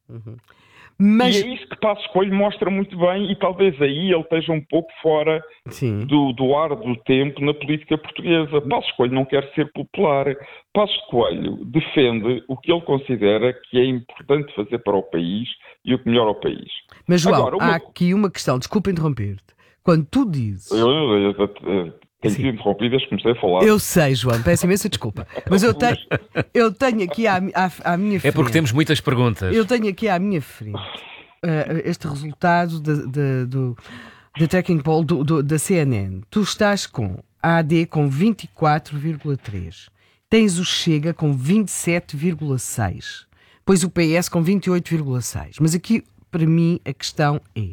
Mas... E é isso que Passos Coelho mostra muito bem, e talvez aí ele esteja um pouco fora do ar do tempo na política portuguesa. Passos Coelho não quer ser popular. Passos Coelho defende o que ele considera que é importante fazer para o país e o que melhora o país. Mas, João, há aqui uma questão, desculpa interromper-te. Quando tu dizes... Tenho sido interrompido desde que comecei a falar. Eu sei, João, peço imensa desculpa. Mas eu tenho aqui à minha frente... É porque temos muitas perguntas. Eu tenho aqui à minha frente este resultado da Tracking Poll da CNN. Tu estás com a AD com 24,3%. Tens o Chega com 27,6%. Depois o PS com 28,6%. Mas aqui, para mim, a questão é...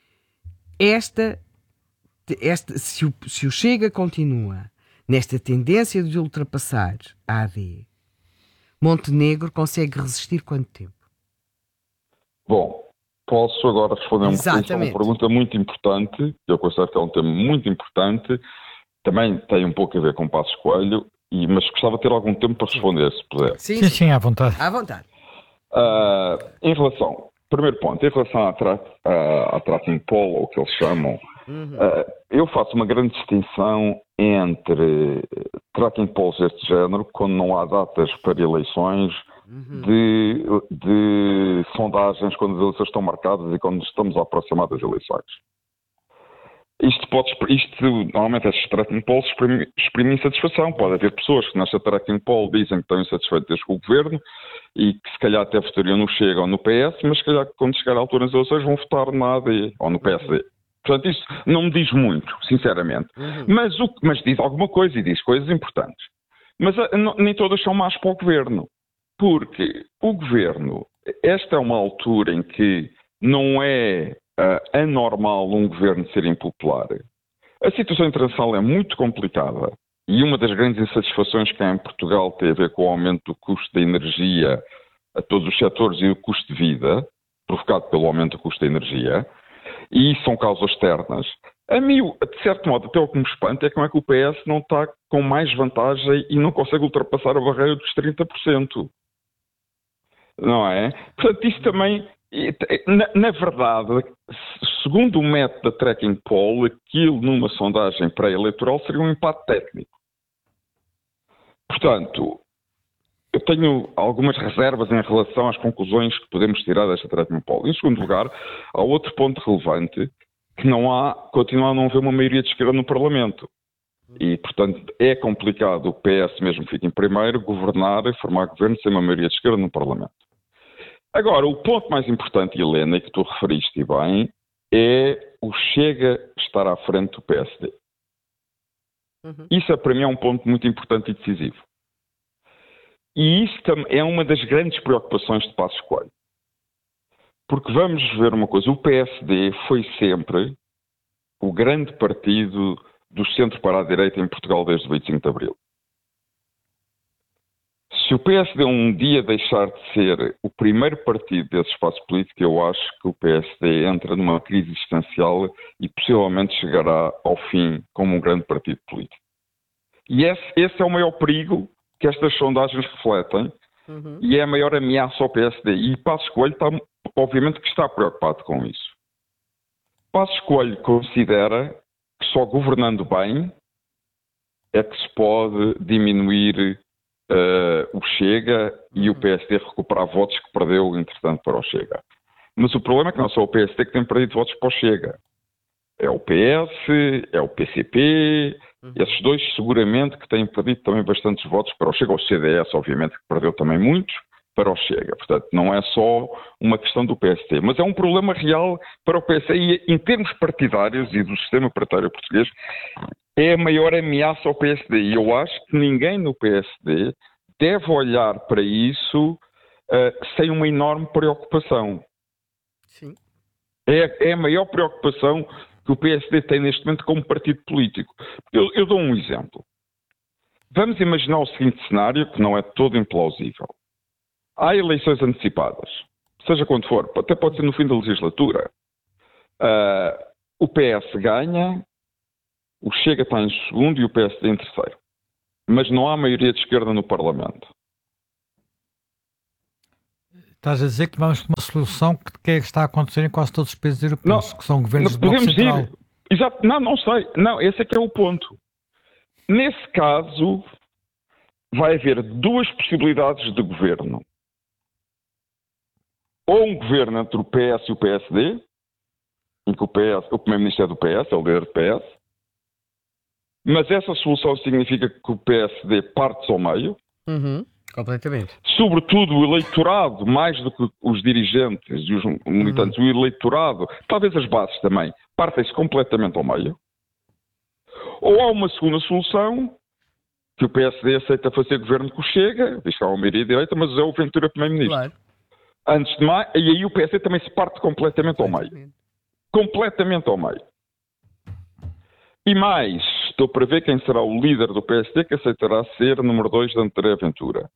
Se o Chega continua nesta tendência de ultrapassar a AD, Montenegro consegue resistir quanto tempo? Bom, posso agora responder uma pergunta muito importante, que eu considero que é um tema muito importante, também tem um pouco a ver com Passos Coelho, mas gostava de ter algum tempo para responder, se puder. Sim, à vontade. À vontade. Primeiro ponto, em relação à Tracking Poll, ou o que eles chamam, eu faço uma grande distinção entre Tracking Polls deste género, quando não há datas para eleições, de sondagens quando as eleições estão marcadas e quando estamos a aproximar das eleições. Normalmente estes Tracking Polls exprimem insatisfação. Pode haver pessoas que nesta Tracking Poll dizem que estão insatisfeitas com o governo e que se calhar até votariam no Chega ou no PS, mas se calhar quando chegar à altura das eleições vão votar na AD ou no PSD. Portanto, isso não me diz muito, sinceramente. Mas diz alguma coisa e diz coisas importantes. Mas nem todas são más para o governo. Porque o governo, esta é uma altura em que não é anormal um governo ser impopular. A situação internacional é muito complicada e uma das grandes insatisfações que há em Portugal tem a ver com o aumento do custo da energia a todos os setores e o custo de vida, provocado pelo aumento do custo da energia, e isso são causas externas. A mim, de certo modo, até o que me espanta é como é que o PS não está com mais vantagem e não consegue ultrapassar a barreira dos 30%. Não é? Portanto, isso também, na verdade, segundo o método da Tracking Poll, aquilo numa sondagem pré-eleitoral seria um empate técnico. Portanto, eu tenho algumas reservas em relação às conclusões que podemos tirar desta Tracking Poll. Em segundo lugar, há outro ponto relevante, que continua a não haver uma maioria de esquerda no Parlamento. E, portanto, é complicado o PS, mesmo que fique em primeiro, governar e formar governo sem uma maioria de esquerda no Parlamento. Agora, o ponto mais importante, Helena, e que tu referiste bem, é o Chega estar à frente do PSD. Isso, para mim, é um ponto muito importante e decisivo. E isso é uma das grandes preocupações de Passos Coelho. Porque vamos ver uma coisa, o PSD foi sempre o grande partido do centro para a direita em Portugal desde o 25 de Abril. Se o PSD um dia deixar de ser o primeiro partido desse espaço político, eu acho que o PSD entra numa crise existencial e possivelmente chegará ao fim como um grande partido político. E esse é o maior perigo que estas sondagens refletem e é a maior ameaça ao PSD. E Passos Coelho obviamente que está preocupado com isso. Passos Coelho considera que só governando bem é que se pode diminuir o Chega e o PSD recuperar votos que perdeu, entretanto, para o Chega. Mas o problema é que não é só o PSD que tem perdido votos para o Chega. É o PS, é o PCP, esses dois seguramente que têm perdido também bastantes votos para o Chega. O CDS, obviamente, que perdeu também muitos para o Chega. Portanto, não é só uma questão do PSD, mas é um problema real para o PSD e, em termos partidários e do sistema partidário português, é a maior ameaça ao PSD. E eu acho que ninguém no PSD deve olhar para isso sem uma enorme preocupação. Sim. É a maior preocupação que o PSD tem neste momento como partido político. Eu dou um exemplo. Vamos imaginar o seguinte cenário, que não é todo implausível. Há eleições antecipadas, seja quando for, até pode ser no fim da legislatura. O PS ganha, o Chega está em segundo e o PSD em terceiro. Mas não há maioria de esquerda no Parlamento. Estás a dizer que vamos para uma solução que está a acontecer em quase todos os países europeus, que são governos de bloco central. Ir. Exato. Não sei. Não, esse é que é o ponto. Nesse caso, vai haver duas possibilidades de governo. Ou um governo entre o PS e o PSD, em que o primeiro-ministro é do PS, é o líder do PS, mas essa solução significa que o PSD parte-se ao meio. Completamente. Sobretudo o eleitorado, mais do que os dirigentes e os militantes, o eleitorado, talvez as bases também, partem-se completamente ao meio. Ou há uma segunda solução, que o PSD aceita fazer governo com o Chega, diz que há uma maioria direita, mas é o Ventura primeiro-ministro. Claro. Antes de mais, e aí o PSD também se parte completamente ao meio. Completamente ao meio. E mais, estou para ver quem será o líder do PSD que aceitará ser número 2 de André Ventura.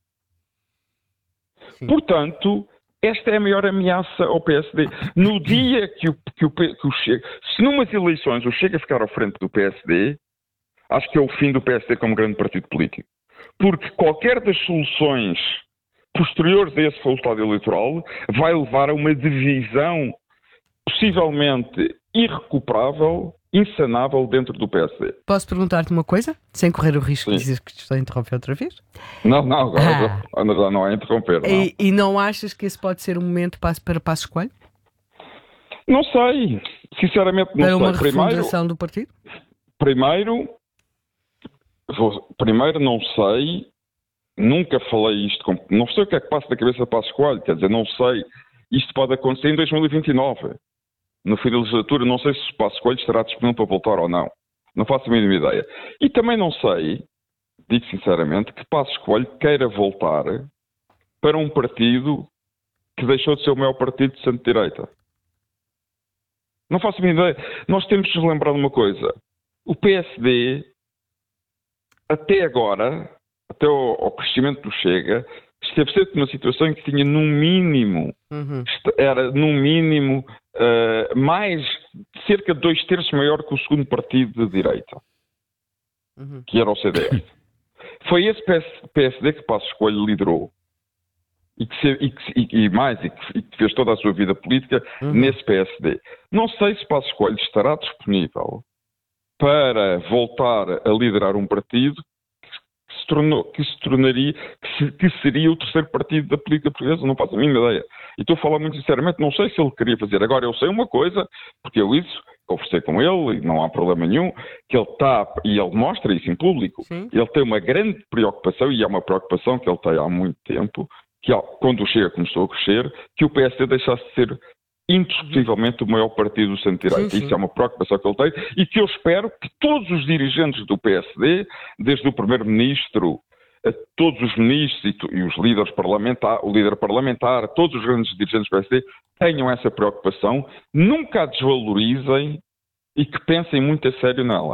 Sim. Portanto, esta é a maior ameaça ao PSD. No dia que o Chega... Se numas eleições o Chega ficar à frente do PSD, acho que é o fim do PSD como grande partido político. Porque qualquer das soluções posteriores a esse resultado eleitoral vai levar a uma divisão possivelmente irrecuperável, insanável dentro do PSD. Posso perguntar-te uma coisa? Sem correr o risco de dizer que te estou a interromper outra vez? Não, agora já não é interromper. Não. E não achas que esse pode ser um momento para Passos Coelho? Não sei. Sinceramente não sei. Para uma refundação do partido? Primeiro não sei. Nunca falei isto. Não sei o que é que passa na cabeça de Passos Coelho. Quer dizer, não sei. Isto pode acontecer em 2029. No fim da legislatura, não sei se o Passos Coelho estará disponível para voltar ou não. Não faço a mínima ideia. E também não sei, digo sinceramente, que Passos Coelho queira voltar para um partido que deixou de ser o maior partido de centro-direita. Não faço a mínima ideia. Nós temos de nos lembrar de uma coisa. O PSD, até agora, até ao crescimento do Chega, esteve sempre numa situação em que tinha, no mínimo, era, no mínimo, mais, cerca de 2/3 maior que o segundo partido de direita, que era o CDS. Foi esse PSD que Passos Coelho liderou e que fez toda a sua vida política nesse PSD. Não sei se Passos Coelho estará disponível para voltar a liderar um partido que seria o terceiro partido da política portuguesa. Não faço a mínima ideia. E estou a falar muito sinceramente, não sei se ele queria fazer. Agora, eu sei uma coisa, porque eu conversei com ele e não há problema nenhum, que ele está, e ele mostra isso em público, ele tem uma grande preocupação, e é uma preocupação que ele tem há muito tempo, que quando o Chega começou a crescer, que o PSD deixasse de ser indiscutivelmente o maior partido do centro-direita. Isso é uma preocupação que ele tem e que eu espero que todos os dirigentes do PSD, desde o primeiro-ministro a todos os ministros e os líderes parlamentares, o líder parlamentar, todos os grandes dirigentes do PSD, tenham essa preocupação, nunca a desvalorizem e que pensem muito a sério nela.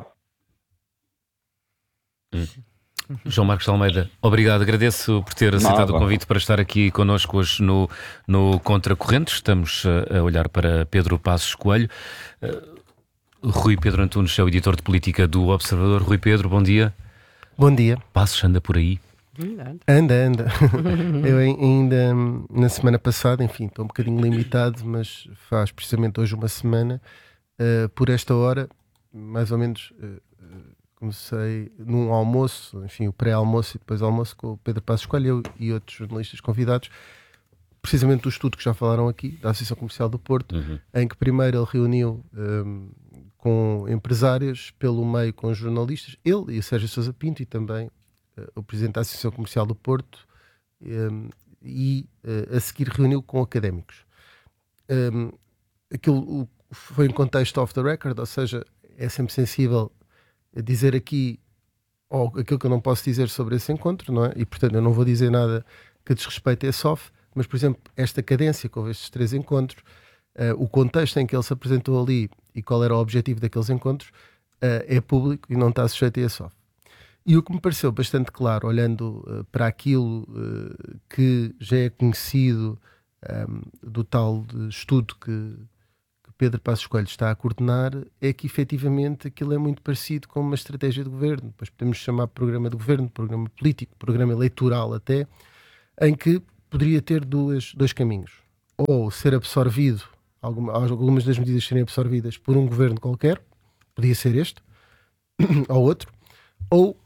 João Marcos de Almeida, obrigado, agradeço por ter aceitado o convite para estar aqui connosco hoje no Contracorrente. Estamos a olhar para Pedro Passos Coelho. Rui Pedro Antunes é o editor de política do Observador. Rui Pedro, bom dia. Bom dia. Passos anda por aí? Anda. Eu ainda na semana passada, enfim, estou um bocadinho limitado, mas faz precisamente hoje uma semana, por esta hora, mais ou menos... comecei num almoço, enfim, o pré-almoço e depois almoço com o Pedro Passos Coelho e outros jornalistas convidados, precisamente do estudo que já falaram aqui, da Associação Comercial do Porto, em que primeiro ele reuniu com empresários, pelo meio com jornalistas, ele e o Sérgio Sousa Pinto e também o Presidente da Associação Comercial do Porto, e a seguir reuniu com académicos. Aquilo foi em contexto off the record, ou seja, é sempre sensível dizer aqui aquilo que eu não posso dizer sobre esse encontro, não é? E portanto eu não vou dizer nada que desrespeite esse off, mas por exemplo, esta cadência que houve estes 3 encontros, o contexto em que ele se apresentou ali e qual era o objetivo daqueles encontros, é público e não está sujeito a esse off. E o que me pareceu bastante claro, olhando para aquilo que já é conhecido do tal estudo que Pedro Passos Coelho está a coordenar, é que efetivamente aquilo é muito parecido com uma estratégia de governo. Depois podemos chamar programa de governo, programa político, programa eleitoral até, em que poderia ter dois caminhos. Ou ser absorvido, algumas das medidas serem absorvidas por um governo qualquer, podia ser este, ou outro, ou,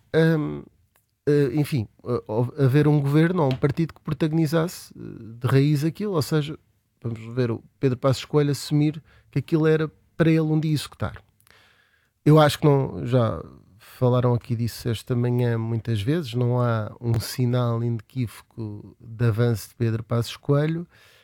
enfim, haver um governo ou um partido que protagonizasse de raiz aquilo, ou seja, vamos ver o Pedro Passos Coelho assumir que aquilo era para ele um dia executar. Eu acho que não, já falaram aqui disso esta manhã muitas vezes, não há um sinal inequívoco de avanço de Pedro Passos Coelho,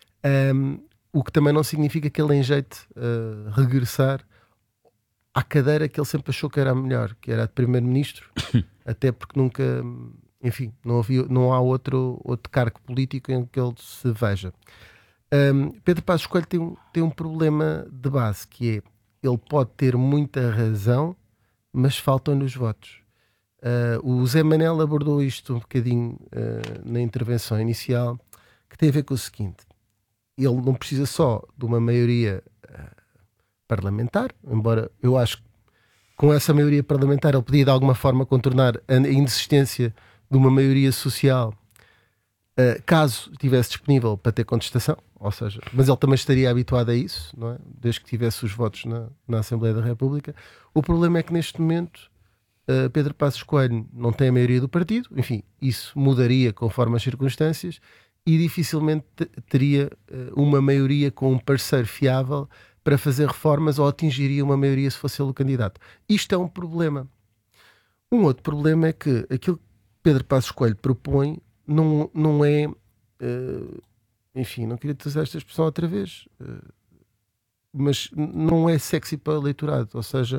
o que também não significa que ele enjeite regressar à cadeira que ele sempre achou que era a melhor, que era a de Primeiro-Ministro, até porque nunca, enfim, não há outro cargo político em que ele se veja. Pedro Passos Coelho tem um problema de base, que é, ele pode ter muita razão, mas faltam-lhe os votos. O Zé Manel abordou isto um bocadinho na intervenção inicial, que tem a ver com o seguinte: ele não precisa só de uma maioria parlamentar, embora eu acho que com essa maioria parlamentar ele podia de alguma forma contornar a inexistência de uma maioria social, caso estivesse disponível para ter contestação, ou seja, mas ele também estaria habituado a isso, não é? Desde que tivesse os votos na Assembleia da República. O problema é que neste momento Pedro Passos Coelho não tem a maioria do partido, enfim, isso mudaria conforme as circunstâncias, e dificilmente teria uma maioria com um parceiro fiável para fazer reformas, ou atingiria uma maioria se fosse ele o candidato. Isto é um problema. Um outro problema é que aquilo que Pedro Passos Coelho propõe não é, enfim, não queria usar esta expressão outra vez, mas não é sexy para o eleitorado, ou seja,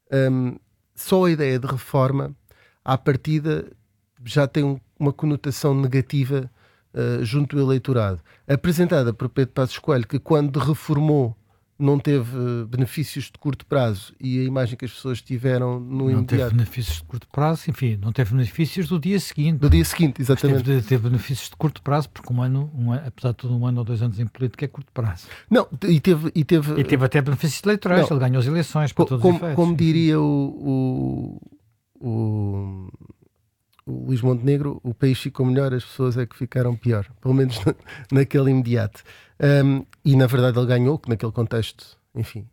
só a ideia de reforma à partida já tem uma conotação negativa junto ao eleitorado, apresentada por Pedro Passos Coelho, que quando reformou não teve benefícios de curto prazo, e a imagem que as pessoas tiveram no imediato... Não teve benefícios de curto prazo, enfim, não teve benefícios do dia seguinte. Do dia seguinte, exatamente. Teve benefícios de curto prazo, porque apesar de tudo, 1 ano ou 2 anos em política é curto prazo. Não, e teve até benefícios eleitorais, ele ganhou as eleições para todos os efeitos. Como diria o Luís Montenegro, o país ficou melhor, as pessoas é que ficaram pior, pelo menos naquele imediato. E na verdade ele ganhou, que naquele contexto, enfim,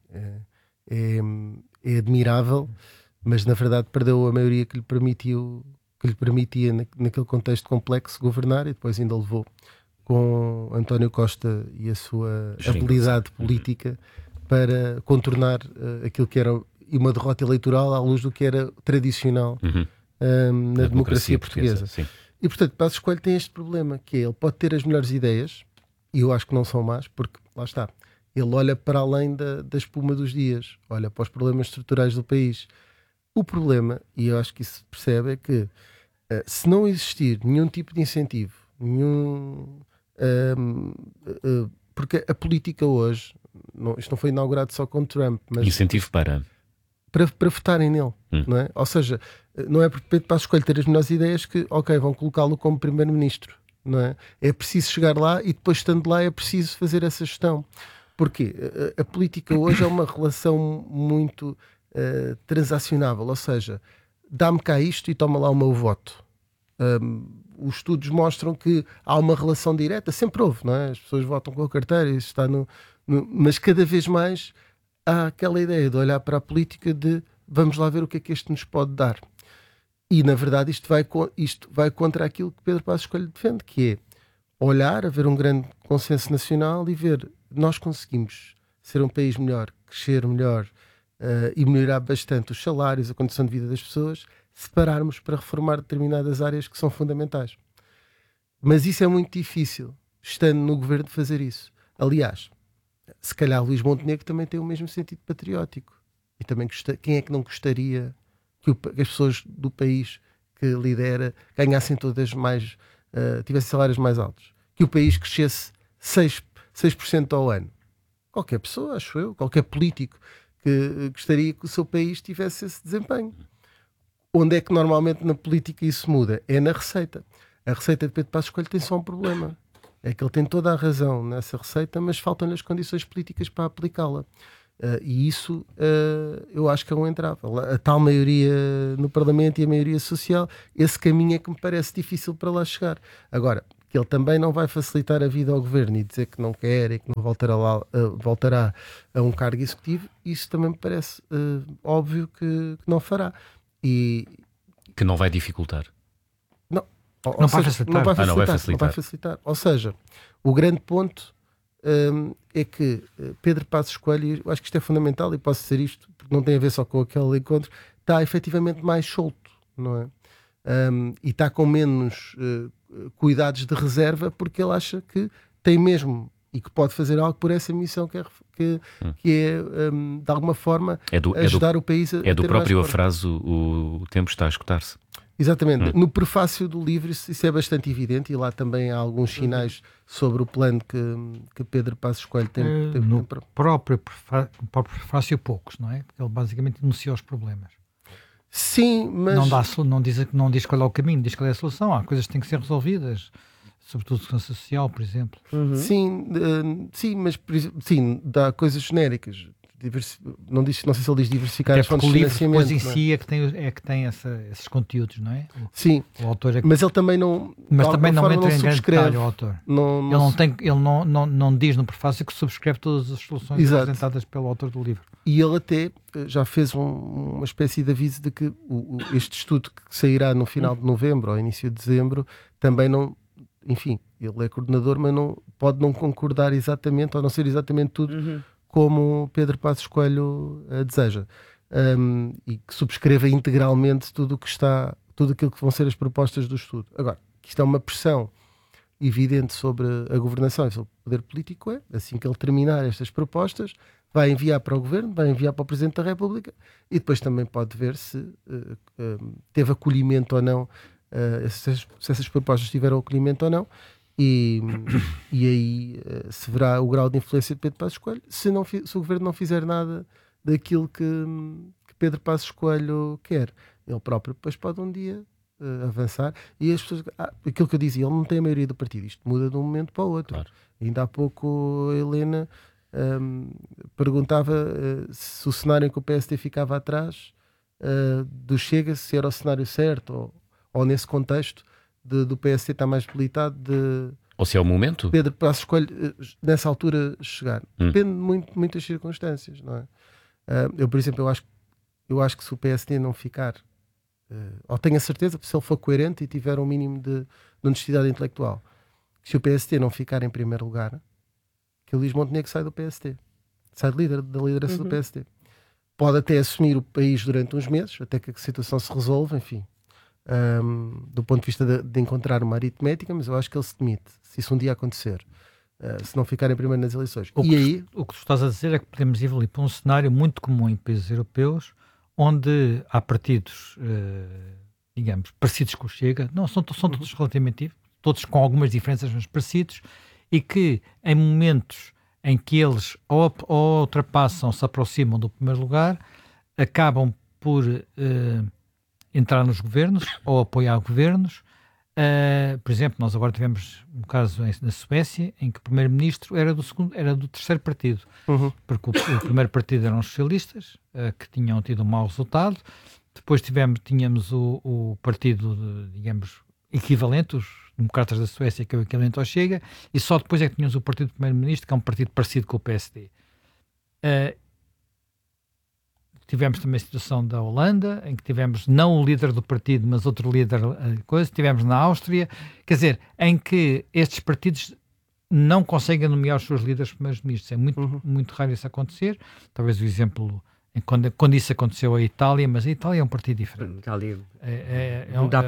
é admirável, mas na verdade perdeu a maioria que lhe permitia naquele contexto complexo governar, e depois ainda levou com António Costa e a sua habilidade política para contornar aquilo que era uma derrota eleitoral à luz do que era tradicional na democracia portuguesa. E portanto Passos Coelho tem este problema, que é, ele pode ter as melhores ideias, e eu acho que não são más, porque lá está, ele olha para além da espuma dos dias, olha para os problemas estruturais do país. O problema, e eu acho que isso se percebe, é que se não existir nenhum tipo de incentivo, porque a política hoje, isto não foi inaugurado só com Trump, mas incentivo para votarem nele, não é? Ou seja, não é porque Pedro Passos Coelho ter as melhores ideias que, ok, vão colocá-lo como primeiro-ministro, não é? É preciso chegar lá, e depois estando lá é preciso fazer essa gestão. Porquê? A política hoje é uma relação muito transacionável, ou seja, dá-me cá isto e toma lá o meu voto. Os estudos mostram que há uma relação direta, sempre houve, não é? As pessoas votam com a carteira, isso está mas cada vez mais há aquela ideia de olhar para a política de vamos lá ver o que é que este nos pode dar. E na verdade isto vai contra aquilo que Pedro Passos Coelho defende, que é olhar, haver um grande consenso nacional e ver, nós conseguimos ser um país melhor, crescer melhor e melhorar bastante os salários, a condição de vida das pessoas, separarmos para reformar determinadas áreas que são fundamentais. Mas isso é muito difícil, estando no governo, de fazer isso. Aliás, se calhar Luís Montenegro também tem o mesmo sentido patriótico. E também quem é que não gostaria que as pessoas do país que lidera ganhassem todas mais, tivessem salários mais altos? Que o país crescesse 6% ao ano? Qualquer pessoa, acho eu, qualquer político que gostaria que o seu país tivesse esse desempenho. Onde é que normalmente na política isso muda? É na receita. A receita de Pedro Passos Coelho tem só um problema. É que ele tem toda a razão nessa receita, mas faltam-lhe as condições políticas para aplicá-la. E isso eu acho que é um entrave. A tal maioria no Parlamento e a maioria social, esse caminho é que me parece difícil para lá chegar. Agora, que ele também não vai facilitar a vida ao governo e dizer que não quer e que não voltará a um cargo executivo, isso também me parece óbvio que não fará. E que não vai dificultar. Não vai facilitar. Ou seja, o grande ponto é que Pedro Passos Coelho, eu acho que isto é fundamental e posso dizer isto porque não tem a ver só com aquele encontro, está efetivamente mais solto, não é? E está com menos cuidados de reserva porque ele acha que tem mesmo e que pode fazer algo por essa missão que é de alguma forma ajudar o país a É do ter próprio mais a frase o tempo está a esgotar-se. Exatamente. No prefácio do livro isso é bastante evidente e lá também há alguns sinais sobre o plano que Pedro Passos Coelho tem. No próprio prefácio poucos, não é? Porque ele basicamente enuncia os problemas. Sim, mas... Não diz qual é o caminho, diz qual é a solução. Há coisas que têm que ser resolvidas, sobretudo segurança social, por exemplo. Sim, mas dá coisas genéricas. Não sei se ele diz diversificar as fontes de financiamento. Depois em si é que tem esses conteúdos, não é? Sim, o autor mas ele também não... Mas também não entra em grande detalhe o autor. Ele não diz no prefácio que subscreve todas as soluções apresentadas pelo autor do livro. E ele até já fez uma espécie de aviso de que este estudo que sairá no final de novembro ou início de dezembro também não... Enfim, ele é coordenador, mas pode não concordar exatamente ou não ser exatamente tudo como Pedro Passos Coelho deseja, e que subscreva integralmente tudo aquilo que vão ser as propostas do estudo. Agora, que isto é uma pressão evidente sobre a governação e sobre o poder político, assim que ele terminar estas propostas, vai enviar para o Governo, vai enviar para o Presidente da República e depois também pode ver se teve acolhimento ou não, se essas propostas tiveram acolhimento ou não. E aí se verá o grau de influência de Pedro Passos Coelho se o governo não fizer nada daquilo que Pedro Passos Coelho quer. Ele próprio depois pode um dia avançar e as pessoas, aquilo que eu dizia, ele não tem a maioria do partido, isto muda de um momento para o outro. Claro. Ainda há pouco a Helena perguntava se o cenário em que o PSD ficava atrás do Chega, se era o cenário certo ou nesse contexto do PSD estar mais debilitado ou se é o momento? Pedro Passos Coelho nessa altura chegar. Depende muito de muitas circunstâncias, não é? Eu, por exemplo, eu acho que se o PSD não ficar, ou tenho a certeza, se ele for coerente e tiver um mínimo de honestidade intelectual, que se o PSD não ficar em primeiro lugar, que o Luís Montenegro sai do PSD, sai da liderança do PSD. Pode até assumir o país durante uns meses, até que a situação se resolva, enfim. Do ponto de vista de encontrar uma aritmética, mas eu acho que ele se demite se isso um dia acontecer, se não ficar em primeiro nas eleições. O que tu estás a dizer é que podemos evoluir para um cenário muito comum em países europeus, onde há partidos, digamos, parecidos com o Chega, não, são todos relativamente, todos com algumas diferenças, mas parecidos, e que em momentos em que eles ou ultrapassam, se aproximam do primeiro lugar, acabam por entrar nos governos ou apoiar governos. Por exemplo, nós agora tivemos um caso na Suécia em que o primeiro-ministro era do terceiro partido, porque o primeiro partido eram os socialistas, que tinham tido um mau resultado. Depois tínhamos o partido, digamos, equivalente, os democratas da Suécia, que é o equivalente ao Chega, e só depois é que tínhamos o partido do primeiro-ministro, que é um partido parecido com o PSD. Tivemos também a situação da Holanda, em que tivemos não o líder do partido, mas outro líder, tivemos na Áustria, quer dizer, em que estes partidos não conseguem nomear os seus líderes primeiros-ministros. É muito raro isso acontecer. Talvez o exemplo, quando isso aconteceu à Itália, mas a Itália é um partido diferente. Itália é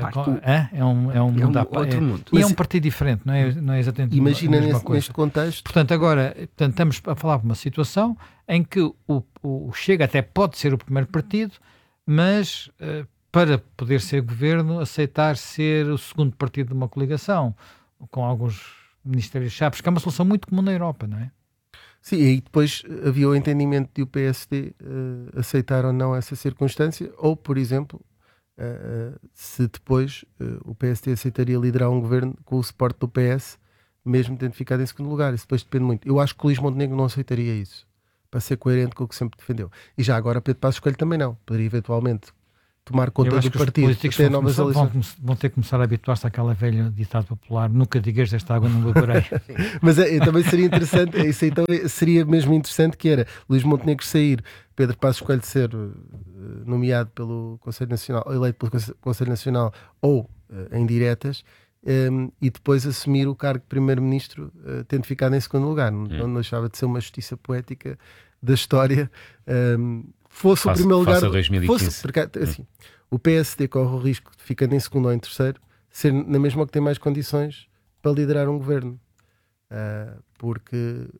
outro mundo. E é um partido diferente, não é exatamente imagina a mesma coisa. Neste contexto. Portanto, agora estamos a falar de uma situação em que o Chega até pode ser o primeiro partido, mas para poder ser governo, aceitar ser o segundo partido de uma coligação, com alguns ministérios-chave, que é uma solução muito comum na Europa, não é? Sim, e depois havia o entendimento de o PSD aceitar ou não essa circunstância, ou, por exemplo, se depois o PSD aceitaria liderar um governo com o suporte do PS, mesmo tendo ficado em segundo lugar. Isso depois depende muito. Eu acho que o Luís Montenegro não aceitaria isso, para ser coerente com o que sempre defendeu. E já agora Pedro Passos Coelho também não. Poderia eventualmente tomar conta do partido. Até novas vão ter que começar a habituar-se àquela velha ditado popular: nunca digas desta água não beberei. Mas também seria interessante, isso então seria mesmo interessante, que era Luís Montenegro sair, Pedro Passos Coelho ser nomeado pelo Conselho Nacional, ou eleito pelo Conselho Nacional, ou em diretas, e depois assumir o cargo de Primeiro-Ministro, tendo ficado em segundo lugar. Não deixava de ser uma justiça poética da história. Fosse o primeiro lugar, fosse, porque, assim, o PSD corre o risco de, ficando em segundo ou em terceiro, ser na mesma que tem mais condições para liderar um governo, porque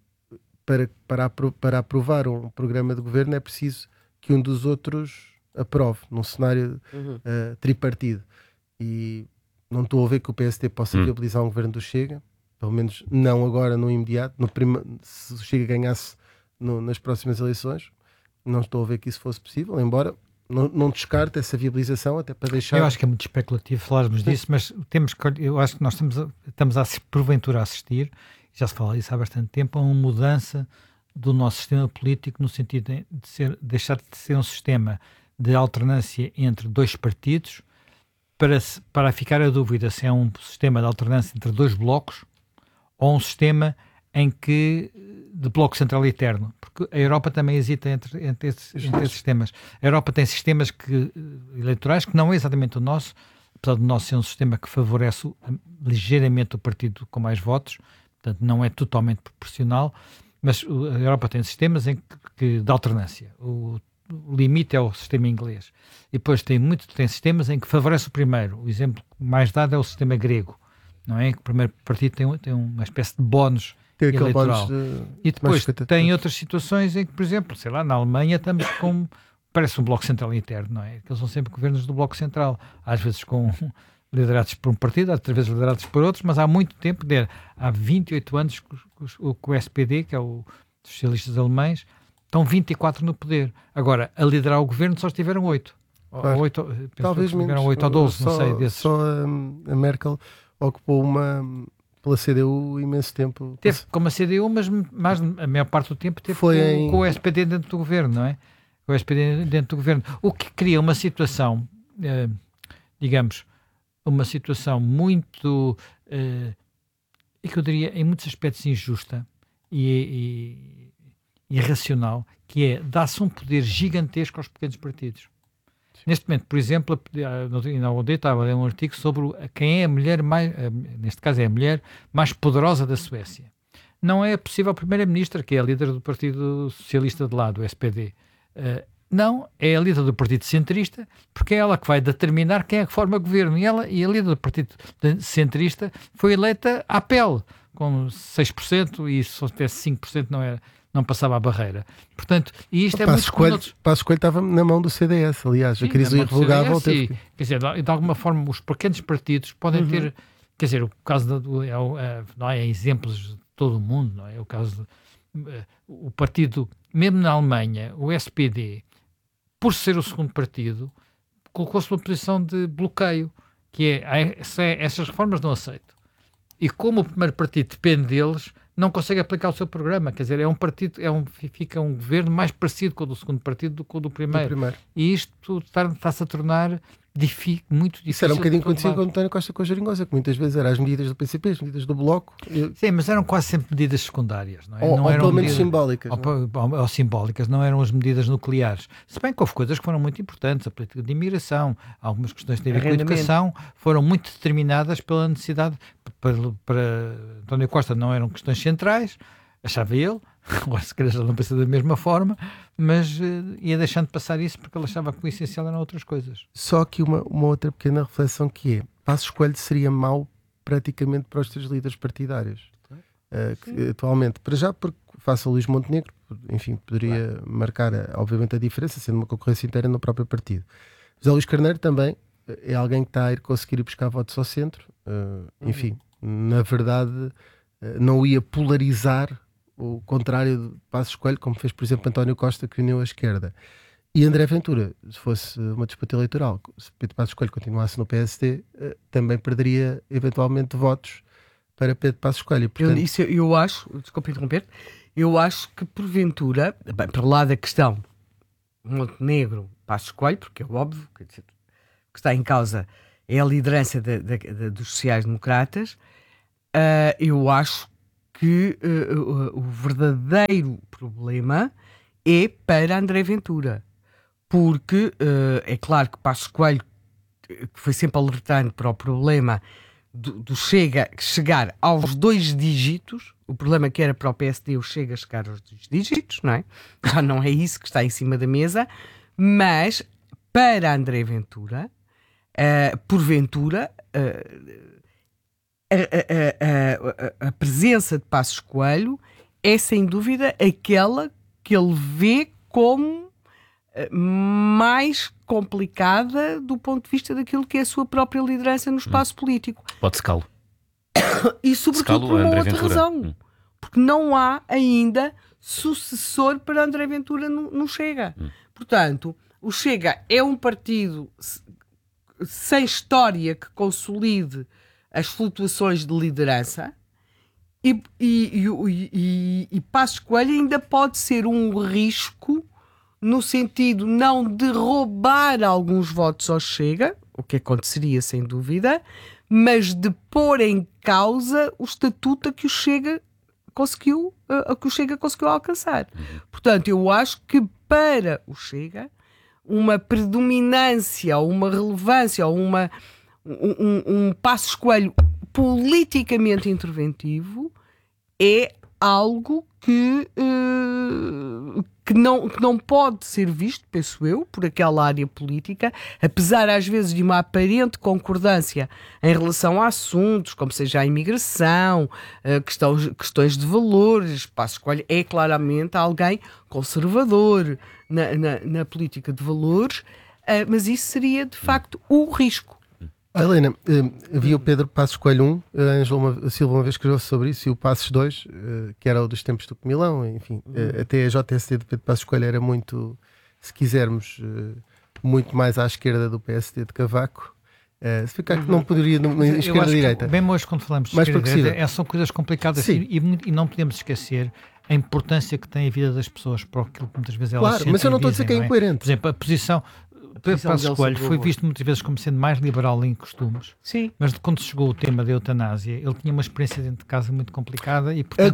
para aprovar um programa de governo é preciso que um dos outros aprove, num cenário tripartido, e não estou a ver que o PSD possa viabilizar um governo do Chega, pelo menos não agora, no imediato. Se o Chega ganhasse nas próximas eleições, não estou a ver que isso fosse possível, embora não descarte essa viabilização, até para deixar... Eu acho que é muito especulativo falarmos disso, mas eu acho que nós estamos a porventura a assistir, já se fala disso há bastante tempo, a uma mudança do nosso sistema político, no sentido de deixar de ser um sistema de alternância entre dois partidos, para ficar a dúvida se é um sistema de alternância entre dois blocos ou um sistema de bloco central eterno, porque a Europa também hesita entre esses sistemas. A Europa tem sistemas eleitorais que não é exatamente o nosso, apesar do nosso ser um sistema que favorece ligeiramente o partido com mais votos, portanto não é totalmente proporcional, mas a Europa tem sistemas de alternância. O limite é o sistema inglês. E depois tem sistemas em que favorece o primeiro. O exemplo mais dado é o sistema grego, não é? Que o primeiro partido tem uma espécie de bónus eleitoral. E depois tem outras situações em que, por exemplo, sei lá, na Alemanha estamos com, parece um bloco central interno, não é? Que eles são sempre governos do bloco central, às vezes liderados por um partido, outras vezes liderados por outros, mas há muito tempo, há 28 anos que o SPD, que é os socialistas alemães, estão 24 no poder. Agora, a liderar o governo só estiveram 8. Claro. 8 talvez menos. 8 ou 12, não sei desses. Só a Merkel ocupou pela CDU imenso tempo. Teve como a CDU, mas a maior parte do tempo teve com o SPD dentro do governo, não é? Com o SPD dentro do governo. O que cria uma situação, digamos, uma situação muito, e que eu diria, em muitos aspectos injusta e irracional, que é dar-se um poder gigantesco aos pequenos partidos. Neste momento, por exemplo, na OD estava a ler um artigo sobre quem é a mulher mais, neste caso é a mulher mais poderosa da Suécia. Não é possível a primeira-ministra, que é a líder do Partido Socialista de lá, do SPD. Não, é a líder do Partido Centrista, porque é ela que vai determinar quem é que forma governo. E a líder do Partido Centrista foi eleita à pele, com 6%, e se só tivesse 5% não passava a barreira. Portanto, e isto é muito... Passos Coelho estava na mão do CDS, aliás. A crise irrevogável teve... Quer dizer, de alguma forma, os pequenos partidos podem ter... Quer dizer, o caso não é exemplos de todo o mundo, não é? O caso o partido, mesmo na Alemanha, o SPD, por ser o segundo partido, colocou-se numa posição de bloqueio, que essas reformas não aceito. E como o primeiro partido depende deles, não consegue aplicar o seu programa. Quer dizer, fica um governo mais parecido com o do segundo partido do que o do primeiro. E isto está-se a tornar muito difícil. Isso era um bocadinho conhecido com o António Costa com a Geringonça, que muitas vezes eram as medidas do PCP, as medidas do Bloco. Sim, mas eram quase sempre medidas secundárias, não é? Ou pelo menos simbólicas. Ou simbólicas, não eram as medidas nucleares. Se bem que houve coisas que foram muito importantes, a política de imigração, algumas questões que têm a ver com a educação, foram muito determinadas pela necessidade. Para António Costa não eram questões centrais, achava ele, agora se calhar já não pensa da mesma forma, mas ia deixando de passar isso porque ele achava que o essencial eram outras coisas. Só que uma outra pequena reflexão, que é: Passos Coelho seria mau praticamente para os três líderes partidários, que, atualmente, para já, porque face a Luís Montenegro, enfim, poderia marcar obviamente a diferença, sendo uma concorrência interna no próprio partido. José Luís Carneiro também é alguém que está a conseguir ir buscar votos ao centro, enfim, na verdade não ia polarizar o contrário de Passos Coelho, como fez, por exemplo, António Costa, que uniu a esquerda. E André Ventura, se fosse uma disputa eleitoral, se Pedro Passos Coelho continuasse no PSD, também perderia eventualmente votos para Pedro Passos Coelho. Portanto... Eu acho, desculpe interromper, eu acho que porventura, bem, para lá da questão Montenegro, Passos Coelho, porque é óbvio, quer dizer, que está em causa é a liderança dos sociais-democratas, eu acho que o verdadeiro problema é para André Ventura. Porque é claro que Passos Coelho que foi sempre alertando para o problema do chegar aos 2 dígitos, o problema que era para o PSD o Chega a chegar aos 2 dígitos, não é? Já não é isso que está em cima da mesa, mas para André Ventura, porventura, a presença de Passos Coelho é sem dúvida aquela que ele vê como mais complicada do ponto de vista daquilo que é a sua própria liderança no espaço político. Pode secá-lo. E sobretudo por uma outra razão. Porque não há ainda sucessor para André Ventura no Chega. Portanto, o Chega é um partido sem história que consolide as flutuações de liderança e Passos Coelho ainda pode ser um risco no sentido não de roubar alguns votos ao Chega, o que aconteceria sem dúvida, mas de pôr em causa o estatuto que o Chega conseguiu alcançar. Portanto, eu acho que para o Chega uma predominância, uma relevância, um Passos Coelho politicamente interventivo é algo que não pode ser visto, penso eu, por aquela área política, apesar às vezes de uma aparente concordância em relação a assuntos, como seja a imigração, questões de valores. Passos Coelho é claramente alguém conservador na política de valores, mas isso seria de facto o risco. Helena, havia o Pedro Passos Coelho 1, a Ângela Silva uma vez escreveu sobre isso, e o Passos 2, que era o dos tempos do Comilão, enfim, até a JSD de Pedro Passos Coelho era muito, se quisermos, muito mais à esquerda do PSD de Cavaco. Se ficar que não poderia esquerda-direita. Bem hoje quando falamos de esquerda-direita, são coisas complicadas e não podemos esquecer a importância que tem a vida das pessoas para aquilo que muitas vezes elas sentem. Claro, mas eu não estou a dizer que é incoerente. Por exemplo, a posição Pedro Passos Coelho foi visto muitas vezes como sendo mais liberal em costumes. Sim. Mas quando chegou o tema da eutanásia, ele tinha uma experiência dentro de casa muito complicada e portanto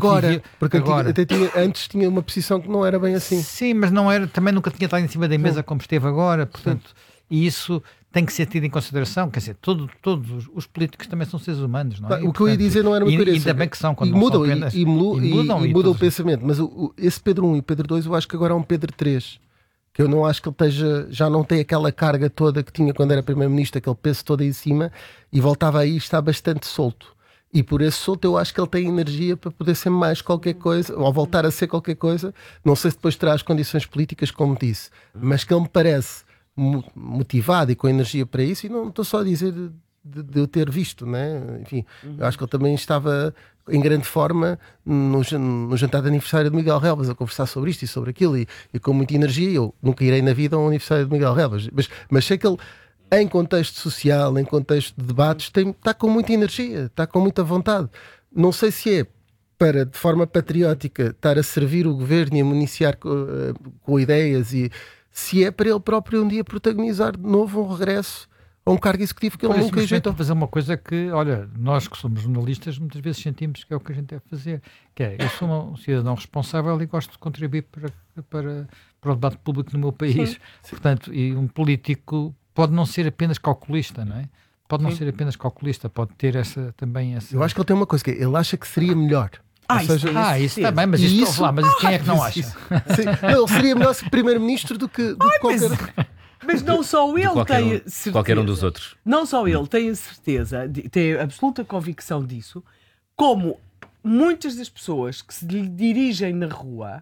antes tinha uma posição que não era bem assim. Sim, mas não era, também nunca tinha estado em cima da mesa como esteve agora, portanto, e isso tem que ser tido em consideração, quer dizer, todos os políticos também são seres humanos, não é? O que eu ia dizer não era uma coerência. Ainda bem que são, quando e não mudam, são apenas, e muda o pensamento, mas esse Pedro 1 e Pedro 2 eu acho que agora é um Pedro 3. Que eu não acho que ele já não tem aquela carga toda que tinha quando era primeiro-ministro, aquele peso todo aí em cima, e voltava aí e está bastante solto. E por esse solto eu acho que ele tem energia para poder ser mais qualquer coisa, ou voltar a ser qualquer coisa. Não sei se depois terá as condições políticas, como disse, mas que ele me parece motivado e com energia para isso, e não estou só a dizer de eu ter visto, né? Enfim, eu acho que ele também estava em grande forma no jantar de aniversário de Miguel Relvas a conversar sobre isto e sobre aquilo e com muita energia. Eu nunca irei na vida a um aniversário de Miguel Relvas, mas sei que ele, em contexto social, em contexto de debates, está com muita energia, está com muita vontade. Não sei se é para, de forma patriótica, estar a servir o governo e a municiar com ideias, e se é para ele próprio um dia protagonizar de novo um regresso a um cargo executivo que ele nunca rejeitou. Fazer uma coisa que, olha, nós que somos jornalistas muitas vezes sentimos que é o que a gente deve fazer, que é, eu sou um cidadão responsável e gosto de contribuir para o debate público no meu país. Sim. Portanto, e um político pode não ser apenas calculista, não é? Pode não ser apenas calculista, pode ter também essa... Eu acho que ele tem uma coisa, que ele acha que seria melhor. Isso está bem, mas quem é que não acha? Ele seria melhor ser primeiro-ministro do que qualquer... Mas não só ele tem certeza. Qualquer um dos outros. Não só ele tem a certeza, tem a absoluta convicção disso, como muitas das pessoas que se lhe dirigem na rua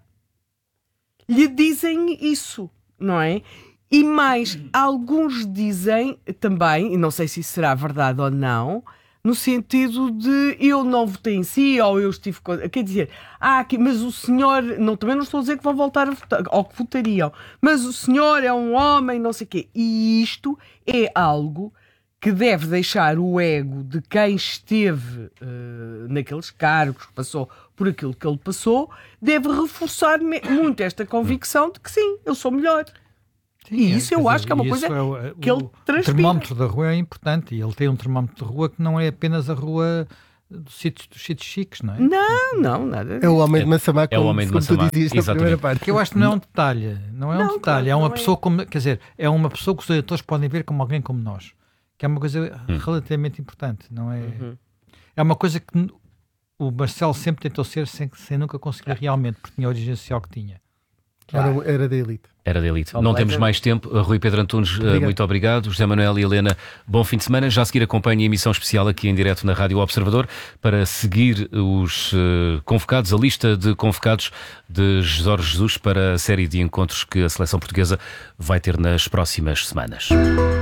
lhe dizem isso, não é? E mais, alguns dizem também, e não sei se isso será verdade ou não, no sentido de eu não votei em si, ou eu estive... Quer dizer, mas o senhor... também não estou a dizer que vão voltar a votar, ou que votariam, mas o senhor é um homem, não sei o quê. E isto é algo que deve deixar o ego de quem esteve naqueles cargos, que passou por aquilo que ele passou, deve reforçar muito esta convicção de que sim, eu sou melhor. E isso eu acho que é uma coisa que ele transpira. O termómetro da rua é importante, e ele tem um termómetro de rua que não é apenas a rua dos sítios chiques, não é? Não, nada. É o homem de Massamá, é o homem de Massamá, tu dizias na primeira parte. Que eu acho que não é um detalhe, é uma pessoa como, quer dizer, é uma pessoa que os eleitores podem ver como alguém como nós, que é uma coisa relativamente importante, não é? É uma coisa que o Marcelo sempre tentou ser sem nunca conseguir realmente, porque tinha a origem social que tinha. Era da elite. Era da elite. Não temos mais tempo. Rui Pedro Antunes, muito obrigado. José Manuel e Helena, bom fim de semana. Já a seguir acompanhe a emissão especial aqui em direto na Rádio Observador para seguir os convocados, a lista de convocados de Jorge Jesus para a série de encontros que a seleção portuguesa vai ter nas próximas semanas.